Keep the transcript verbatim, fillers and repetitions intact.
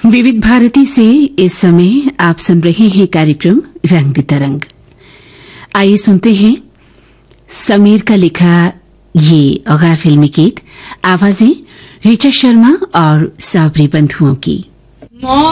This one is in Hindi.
विविध भारती से इस समय आप सुन रहे हैं कार्यक्रम रंग तरंग। आइए सुनते हैं समीर का लिखा ये गैर फिल्मी गीत, आवाजें ऋचा शर्मा और साबरी बंधुओं की।